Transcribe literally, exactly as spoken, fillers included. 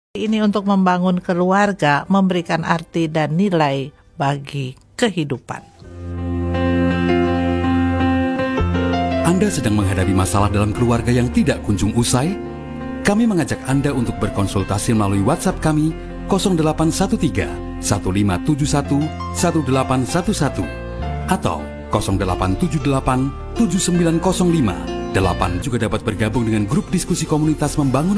Ini untuk membangun keluarga, memberikan arti dan nilai bagi kehidupan. Anda sedang menghadapi masalah dalam keluarga yang tidak kunjung usai? Kami mengajak Anda untuk berkonsultasi melalui WhatsApp kami nol delapan satu tiga, satu lima tujuh satu, satu delapan satu satu atau nol delapan tujuh delapan, tujuh sembilan nol lima delapan. Juga dapat bergabung dengan grup diskusi komunitas membangun